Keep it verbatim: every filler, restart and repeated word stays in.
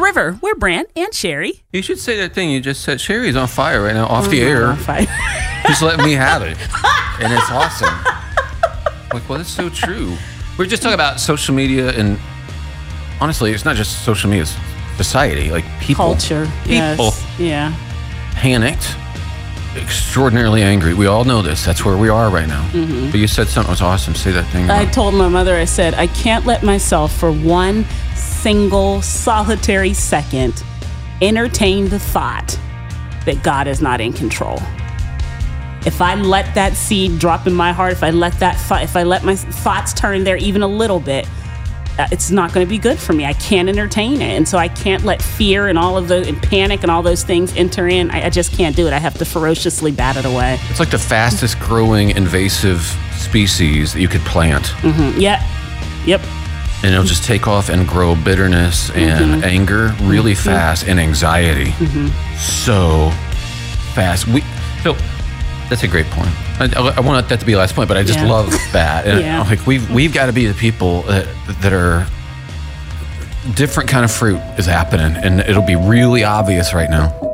river. We're Brant and Sherry. You should say that thing you just said. Sherry's on fire right now, off Oh, the air. on fire. Just let me have it. And it's awesome. Like, well, that's so true. We're just talking about social media, and honestly, it's not just social media, it's society. Like, people. Culture. People. Yes. Yeah. Panicked. Extraordinarily angry. We all know this. That's where we are right now. Mm-hmm. But you said something was awesome. Say that thing. I told my mother, I said, I can't let myself for one single solitary second entertain the thought that God is not in control. If I let that seed drop in my heart, if I let that th- if I let my thoughts turn there even a little bit, uh, it's not going to be good for me. I can't entertain it. And so I can't let fear and all of the and panic and all those things enter in. I, I just can't do it. I have to ferociously bat it away. It's like the fastest growing invasive species that you could plant. Mm-hmm. Yep. Yep. And it'll just take off and grow bitterness and mm-hmm. anger really mm-hmm. fast, and anxiety mm-hmm. so fast. We so that's a great point. I, I want that to be the last point, but I just yeah. love that. And yeah. like we've we've got to be the people that, that are different kind of fruit is happening, and it'll be really obvious right now.